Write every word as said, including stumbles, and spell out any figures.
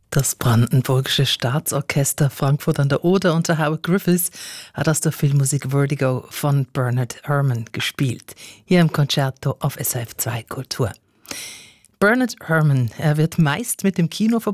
Das Brandenburgische Staatsorchester Frankfurt an der Oder unter Howard Griffiths hat aus der Filmmusik Vertigo von Bernard Herrmann gespielt. Hier im Concerto auf S R F zwei Kultur. Bernard Herrmann, er wird meist mit dem Kino verbunden.